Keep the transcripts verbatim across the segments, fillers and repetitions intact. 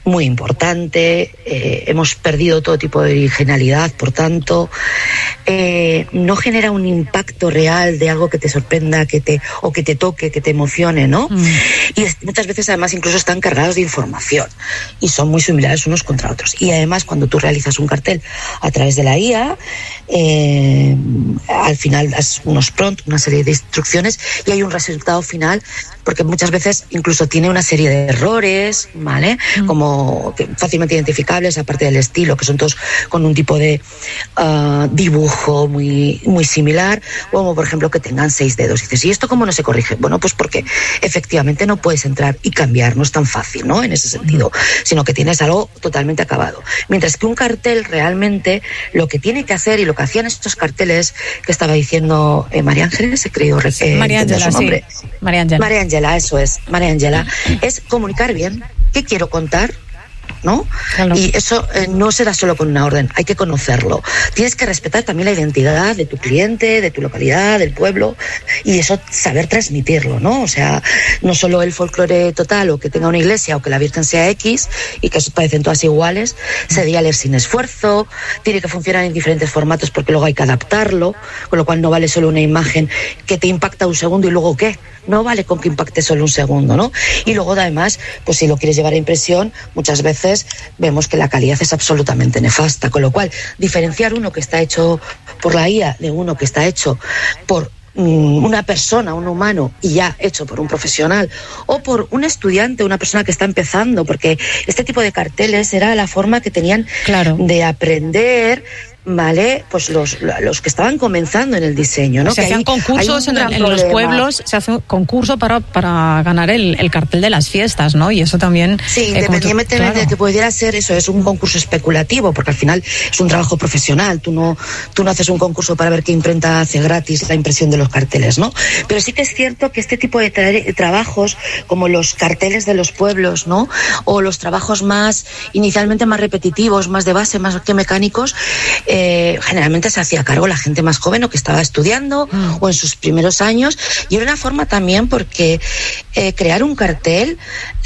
muy importante, eh, hemos perdido todo tipo de originalidad, por tanto, eh, no genera un impacto real de algo que te sorprenda, que te, o que te toque, que te emocione, ¿no? Mm. Y es, muchas veces además incluso están cargados de información y son muy similares unos contra otros. Y además cuando tú realizas un cartel a través de la I A, eh, al final das unos prompts, una serie de instrucciones y hay un resultado final, porque muchas veces incluso tiene una serie de errores, ¿vale? Mm. Como fácilmente identificables, aparte del estilo, que son todos con un tipo de uh, dibujo muy, muy similar, como por ejemplo que tengan seis dedos. Y dices, ¿y esto cómo no se corrige? Bueno, pues porque efectivamente no puedes entrar y cambiar, no es tan fácil, ¿no? En ese sentido, sino que tienes algo totalmente acabado. Mientras que un cartel realmente lo que tiene que hacer, y lo que hacían estos carteles que estaba diciendo eh, María Ángeles, he creído eh, María Ángela, sí. María Ángela. María Ángela, eso es, María Ángela, es comunicar bien qué quiero contar, ¿no? Claro. Y eso eh, no será solo con una orden, hay que conocerlo. Tienes que respetar también la identidad de tu cliente, de tu localidad, del pueblo, y eso saber transmitirlo, ¿no? O sea, no solo el folclore total, o que tenga una iglesia, o que la Virgen sea X, y que parecen todas iguales, sería leer sin esfuerzo, tiene que funcionar en diferentes formatos porque luego hay que adaptarlo, con lo cual no vale solo una imagen que te impacta un segundo y luego ¿qué? No vale con que impacte solo un segundo, ¿no? Y luego además, pues si lo quieres llevar a impresión, muchas veces vemos que la calidad es absolutamente nefasta, con lo cual diferenciar uno que está hecho por la I A de uno que está hecho por mm, una persona, un humano, y ya hecho por un profesional, o por un estudiante, una persona que está empezando, porque este tipo de carteles era la forma que tenían claro. de aprender, ¿vale? Pues los, los que estaban comenzando en el diseño, ¿no? Se que hacían hay, concursos hay en, en los pueblos, se hace un concurso para, para ganar el, el cartel de las fiestas, ¿no? Y eso también... Sí, eh, independientemente tú, claro. de que pudiera ser eso, es un concurso especulativo, porque al final es un trabajo profesional, tú no, tú no haces un concurso para ver qué imprenta hace gratis la impresión de los carteles, ¿no? Pero sí que es cierto que este tipo de tra- trabajos, como los carteles de los pueblos, ¿no? O los trabajos más, inicialmente más repetitivos, más de base, más que mecánicos, eh, Eh, generalmente se hacía cargo la gente más joven o que estaba estudiando mm. o en sus primeros años, y era una forma también porque eh, crear un cartel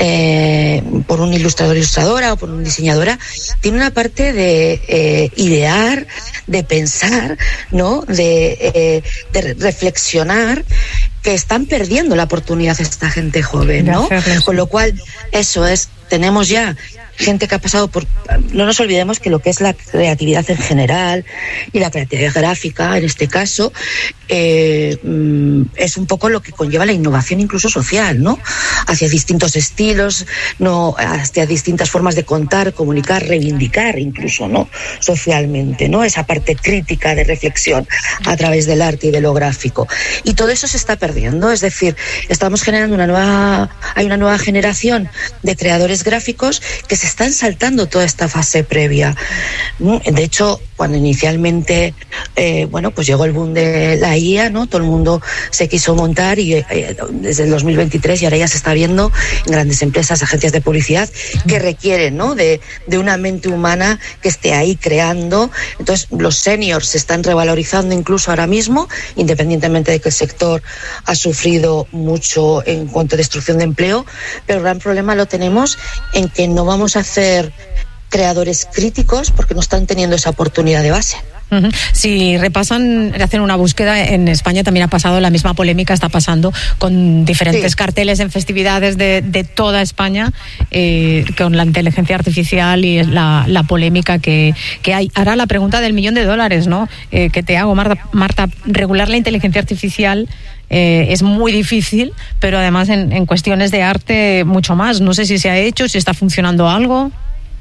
eh, por un ilustrador ilustradora o por una diseñadora tiene una parte de eh, idear, de pensar, ¿no? de, eh, de reflexionar, que están perdiendo la oportunidad esta gente joven, ¿no? Con lo cual, eso es, tenemos ya gente que ha pasado por... No nos olvidemos que lo que es la creatividad en general y la creatividad gráfica, en este caso, eh, es un poco lo que conlleva la innovación incluso social, ¿no? Hacia distintos estilos, no, hacia distintas formas de contar, comunicar, reivindicar incluso, ¿no? Socialmente, ¿no? Esa parte crítica de reflexión a través del arte y de lo gráfico. Y todo eso se está perdiendo, es decir, estamos generando una nueva... Hay una nueva generación de creadores gráficos que se están saltando toda esta fase previa. De hecho, cuando inicialmente eh, bueno, pues llegó el boom de la I A, ¿no? Todo el mundo se quiso montar y eh, desde el dos mil veintitrés y ahora ya se está viendo en grandes empresas, agencias de publicidad que requieren, ¿no? de, de una mente humana que esté ahí creando. Entonces los seniors se están revalorizando incluso ahora mismo, independientemente de que el sector ha sufrido mucho en cuanto a destrucción de empleo, pero el gran problema lo tenemos en que no vamos a hacer creadores críticos porque no están teniendo esa oportunidad de base. Uh-huh. Si repasan, hacen una búsqueda, en España también ha pasado la misma polémica, está pasando con diferentes sí. carteles en festividades de, de toda España, eh, con la inteligencia artificial y la, la polémica que, que hay. Ahora la pregunta del millón de dólares, ¿no? Eh, que te hago, Marta, Marta, regular la inteligencia artificial Eh, es muy difícil, pero además en, en cuestiones de arte mucho más. No sé si se ha hecho, si está funcionando algo.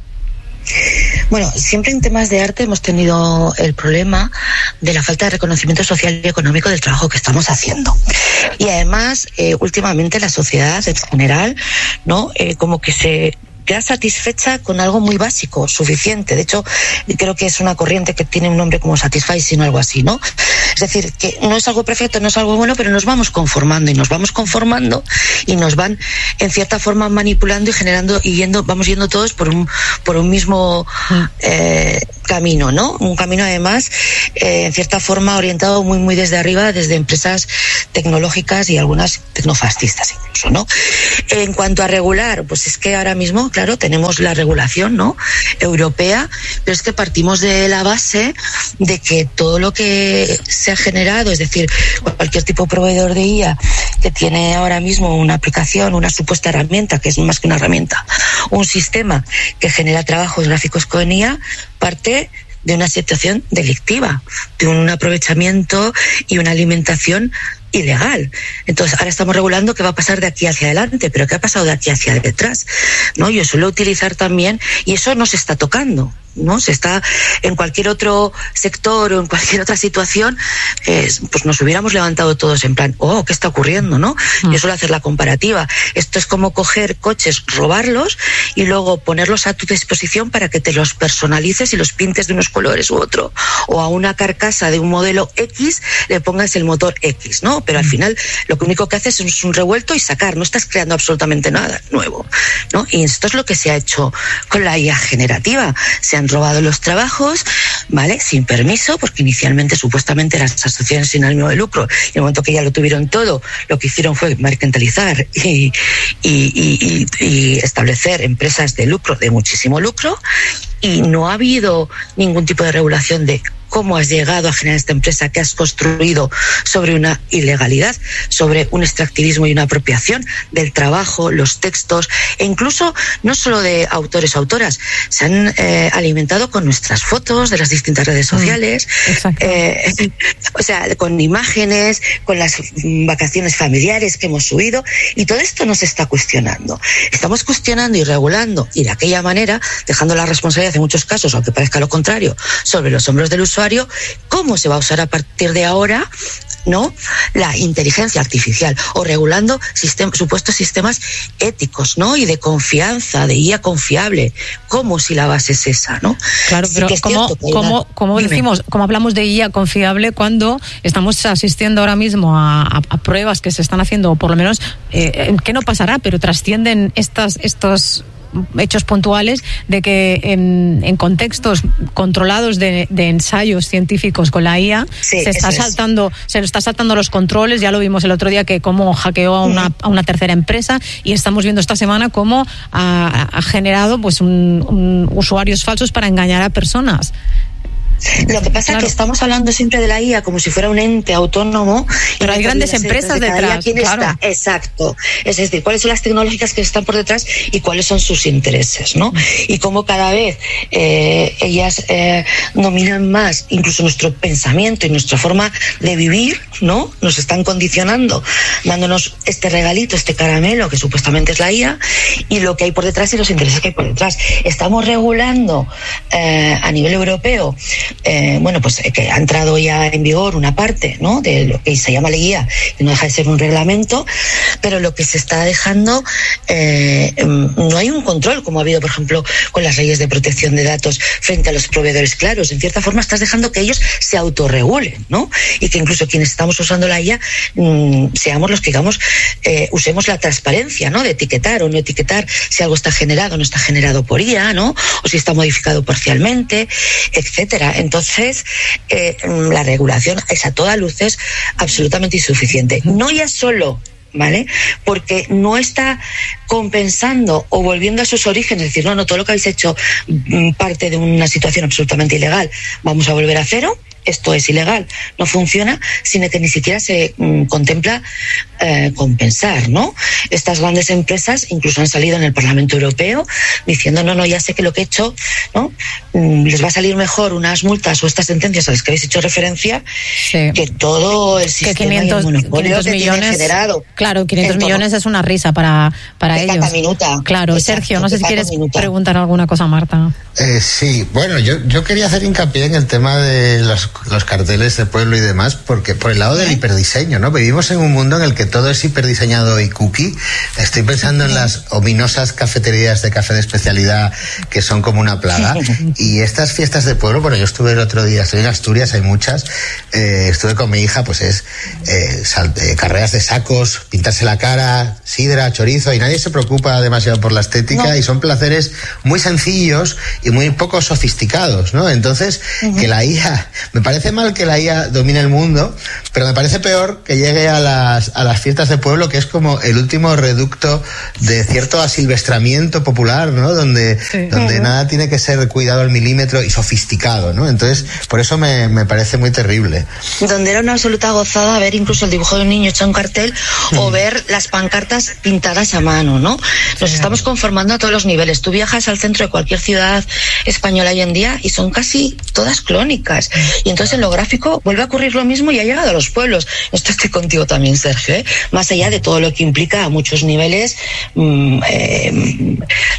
Bueno, siempre en temas de arte hemos tenido el problema de la falta de reconocimiento social y económico del trabajo que estamos haciendo. Y además, eh, últimamente la sociedad en general, ¿no? Eh, como que se queda satisfecha con algo muy básico, suficiente. De hecho, creo que es una corriente que tiene un nombre como Satisfy, sino algo así, ¿no? Es decir, que no es algo perfecto, no es algo bueno, pero nos vamos conformando y nos vamos conformando y nos van en cierta forma manipulando y generando y yendo, vamos yendo todos por un por un mismo eh, camino, ¿no? Un camino además, eh, en cierta forma, orientado muy, muy desde arriba, desde empresas tecnológicas y algunas tecnofascistas incluso, ¿no? En cuanto a regular, pues es que ahora mismo, claro, tenemos la regulación, ¿no?, europea, pero es que partimos de la base de que todo lo que se ha generado, es decir, cualquier tipo de proveedor de I A que tiene ahora mismo una aplicación, una supuesta herramienta, que es más que una herramienta, un sistema que genera trabajos gráficos con I A, parte de una situación delictiva, de un aprovechamiento y una alimentación ilegal. Entonces, ahora estamos regulando qué va a pasar de aquí hacia adelante, pero qué ha pasado de aquí hacia detrás, ¿no? Yo suelo utilizar también, y eso no se está tocando, ¿no? Se está en cualquier otro sector o en cualquier otra situación, eh, pues nos hubiéramos levantado todos en plan, oh, ¿qué está ocurriendo, no? Mm. Yo suelo hacer la comparativa. Esto es como coger coches, robarlos y luego ponerlos a tu disposición para que te los personalices y los pintes de unos colores u otro. O a una carcasa de un modelo X le pongas el motor X, ¿no? Pero al final lo único que haces es un revuelto y sacar, no estás creando absolutamente nada nuevo, ¿no? Y esto es lo que se ha hecho con la I A generativa. Se han robado los trabajos, ¿vale?, sin permiso, porque inicialmente supuestamente eran asociaciones sin ánimo de lucro, y en el momento que ya lo tuvieron todo, lo que hicieron fue mercantilizar y, y, y, y establecer empresas de lucro, de muchísimo lucro, y no ha habido ningún tipo de regulación de cómo has llegado a generar esta empresa que has construido sobre una ilegalidad, sobre un extractivismo y una apropiación del trabajo, los textos, e incluso no solo de autores o autoras, se han eh, alimentado con nuestras fotos de las distintas redes sociales, mm, eh, o sea, con imágenes, con las vacaciones familiares que hemos subido, y todo esto no se está cuestionando. Estamos cuestionando y regulando, y de aquella manera, dejando la responsabilidad en muchos casos, aunque parezca lo contrario, sobre los hombros del usuario, cómo se va a usar a partir de ahora, ¿no?, la inteligencia artificial, o regulando sistem- supuestos sistemas éticos, ¿no?, y de confianza, de I A confiable, como si la base es esa, ¿no? Claro, sí, pero ¿cómo, cómo, cómo decimos, cómo hablamos de I A confiable cuando estamos asistiendo ahora mismo a, a, a pruebas que se están haciendo, o por lo menos, eh, que no pasará, pero trascienden estas, estos hechos puntuales de que en, en contextos controlados de, de ensayos científicos con la I A, sí, se está saltando es. se está saltando los controles. Ya lo vimos el otro día, que cómo hackeó a una, a una tercera empresa, y estamos viendo esta semana cómo ha, ha generado pues un, un usuarios falsos para engañar a personas. Lo que pasa claro. es que estamos hablando siempre de la I A como si fuera un ente autónomo. Pero hay grandes empresas de detrás. ¿Quién claro. está? Exacto. Es decir, cuáles son las tecnológicas que están por detrás y cuáles son sus intereses, ¿no? Y cómo cada vez eh, ellas eh, dominan más incluso nuestro pensamiento y nuestra forma de vivir, ¿no? Nos están condicionando, dándonos este regalito, este caramelo que supuestamente es la I A, y lo que hay por detrás y los intereses que hay por detrás. Estamos regulando eh, a nivel europeo. Eh, bueno, pues eh, que ha entrado ya en vigor una parte, ¿no?, de lo que se llama la guía, que no deja de ser un reglamento, pero lo que se está dejando, eh, no hay un control, como ha habido, por ejemplo, con las leyes de protección de datos frente a los proveedores claros. En cierta forma estás dejando que ellos se autorregulen, ¿no? Y que incluso quienes estamos usando la I A mmm, seamos los que, digamos, eh, usemos la transparencia, ¿no?, de etiquetar o no etiquetar si algo está generado o no está generado por I A, ¿no?, o si está modificado parcialmente, etcétera. Entonces, eh, la regulación es a todas luces absolutamente insuficiente. No ya solo, ¿vale?, porque no está compensando o volviendo a sus orígenes, es decir, no, no, todo lo que habéis hecho parte de una situación absolutamente ilegal, vamos a volver a cero. Esto es ilegal, no funciona, sino que ni siquiera se mm, contempla eh, compensar, ¿no? Estas grandes empresas incluso han salido en el Parlamento Europeo diciendo, no, no, ya sé que lo que he hecho, ¿no?, mm, les va a salir mejor unas multas o estas sentencias a las que habéis hecho referencia, sí, que todo el sistema que quinientos, y el monopolio quinientos que millones, tiene generado. Claro, quinientos millones es una risa para, para de ellos. Cada minuta. Claro, exacto, Sergio, no sé si quieres minuta. preguntar alguna cosa, Marta. Eh, sí, bueno, yo, yo quería hacer hincapié en el tema de las los carteles de pueblo y demás, porque por el lado del hiperdiseño, ¿no? Vivimos en un mundo en el que todo es hiperdiseñado y cookie. Estoy pensando en las ominosas cafeterías de café de especialidad que son como una plaga. Y estas fiestas de pueblo, bueno, yo estuve el otro día, estoy en Asturias, hay muchas, eh, estuve con mi hija, pues es eh, sal, eh, carreras de sacos, pintarse la cara, sidra, chorizo, y nadie se preocupa demasiado por la estética, no. Y son placeres muy sencillos y muy poco sofisticados, ¿no? Entonces, uh-huh. que la I A, me parece mal que la I A domine el mundo, pero me parece peor que llegue a las, a las fiestas de pueblo, que es como el último reducto de cierto asilvestramiento popular, ¿no? Donde, sí. donde uh-huh. nada tiene que ser cuidado al milímetro y sofisticado, ¿no? Entonces, por eso me, me parece muy terrible. Donde era una absoluta gozada ver incluso el dibujo de un niño hecho en cartel uh-huh. o ver las pancartas pintadas a mano, ¿no? Nos sí. estamos conformando a todos los niveles. Tú viajas al centro de cualquier ciudad española hoy en día y son casi todas clónicas. Y entonces en lo gráfico vuelve a ocurrir lo mismo y ha llegado a los pueblos. Esto estoy contigo también, Sergio, ¿eh? Más allá de todo lo que implica a muchos niveles, mmm, eh,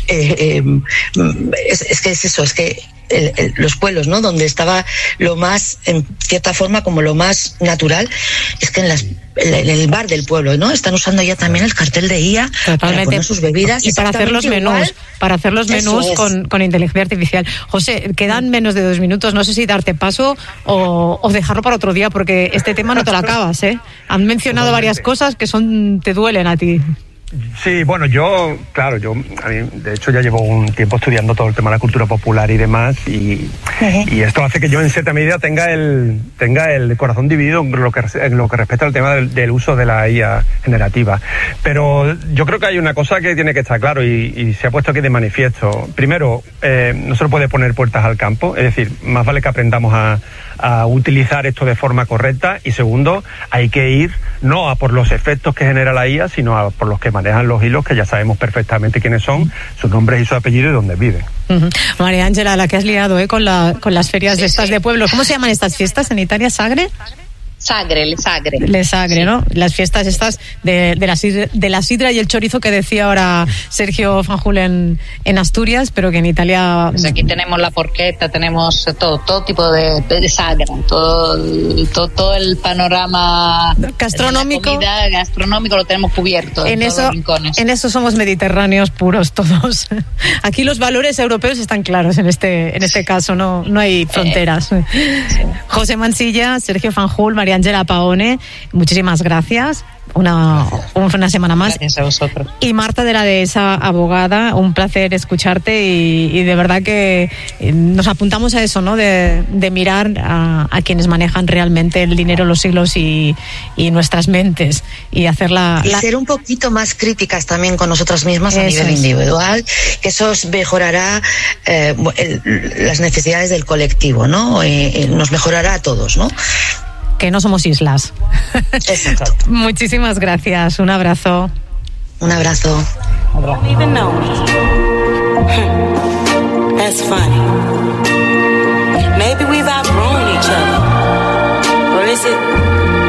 eh, eh, es, es que es eso, es que El, el, los pueblos, ¿no? Donde estaba lo más, en cierta forma, como lo más natural, es que en, las, en el bar del pueblo, ¿no? Están usando ya también el cartel de I A Totalmente. Para poner sus bebidas. Y para hacer los menús, igual. para hacer los menús con, con inteligencia artificial. José, quedan menos de dos minutos, no sé si darte paso o, o dejarlo para otro día, porque este tema no te lo acabas, ¿eh? Han mencionado Totalmente. varias cosas que son te duelen a ti. Sí, bueno, yo, claro, yo a mí, de hecho ya llevo un tiempo estudiando todo el tema de la cultura popular y demás, y, uh-huh. y esto hace que yo en cierta medida tenga el tenga el corazón dividido en lo que, en lo que respecta al tema del, del uso de la I A generativa. Pero yo creo que hay una cosa que tiene que estar claro y, y se ha puesto aquí de manifiesto. Primero, eh, no se le puede poner puertas al campo, es decir, más vale que aprendamos a, a utilizar esto de forma correcta, y segundo, hay que ir no a por los efectos que genera la I A, sino a por los que manejan los hilos, que ya sabemos perfectamente quiénes son, sus nombres y su apellido y dónde viven. Uh-huh. María Ángela, la que has liado ¿eh? con, la, con las ferias sí, de estas sí. de pueblo. ¿Cómo se llaman estas fiestas en Italia? ¿Sagre? Sagre, le Sagre. Le Sagre, sí. ¿no? Las fiestas estas de, de, la sidra, de la sidra y el chorizo que decía ahora Sergio Fanjul en, en Asturias, pero que en Italia... Pues aquí tenemos la porchetta, tenemos todo, todo tipo de, de Sagre, todo, todo, todo el panorama gastronómico, de la comida gastronómico lo tenemos cubierto en, en todos eso, los rincones. En eso somos mediterráneos puros todos. Aquí los valores europeos están claros en este, en este caso, no, no hay fronteras. Eh, sí. José Mansilla, Sergio Fanjul, María Ángela Paone, muchísimas gracias. Una, una semana más. Gracias a vosotros. Y Marta de la Dehesa, abogada, un placer escucharte y, y de verdad que nos apuntamos a eso, ¿no? De, de mirar a, a quienes manejan realmente el dinero, los hilos y, y nuestras mentes y hacerla. Y la... ser un poquito más críticas también con nosotras mismas a nivel es. individual, que eso mejorará eh, el, las necesidades del colectivo, ¿no? Eh, nos mejorará a todos, ¿no? Que no somos islas. Exacto. Muchísimas gracias. Un abrazo. Un abrazo. That's funny.